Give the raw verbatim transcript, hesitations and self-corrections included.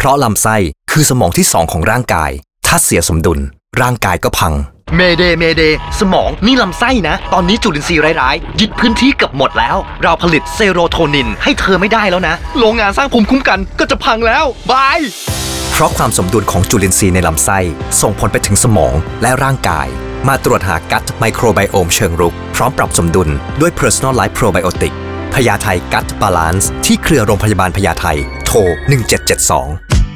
เพราะลำไส้คือสมองที่สองของร่างกายถ้าเสียสมดุลร่างกายก็พังเมเดเมเดสมองนี่ลำไส้นะตอนนี้จุลินทรีย์ร้ายๆยึดพื้นที่เกือบหมดแล้วเราผลิตเซโรโทนินให้เธอไม่ได้แล้วนะโรงงานสร้างภูมิคุ้มกันก็จะพังแล้วบายเพราะความสมดุลของจุลินทรีย์ในลำไส้ส่งผลไปถึงสมองและร่างกายมาตรวจหากัตไมโครไบโอมเชิงรุกพร้อมปรับสมดุลด้วย Personal Life Probiotic พญาไทกัตบาลานซ์ที่เครือโรงพยาบาลพญาไทโทรหนึ่งเจ็ดเจ็ดสอง